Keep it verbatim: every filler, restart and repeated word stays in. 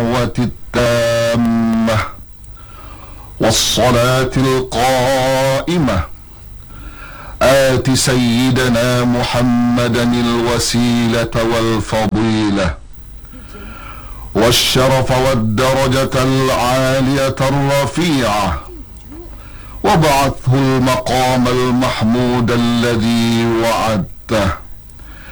الدعوة التامة والصلاة القائمة آت سيدنا محمدا الوسيلة والفضيلة والشرف والدرجة العالية الرفيعة وابعثه المقام المحمود الذي وعدته